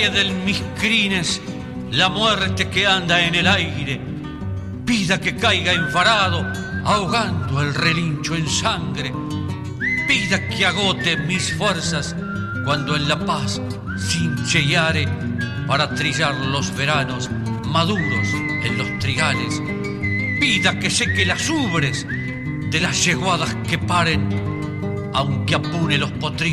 quede en mis crines la muerte que anda en el aire. Pida que caiga enfarado, ahogando el relincho en sangre. Pida que agote mis fuerzas cuando en la paz cincheare para trillar los veranos maduros en los trigales. Pida que seque las ubres de las yeguadas que paren, aunque apune los potrillos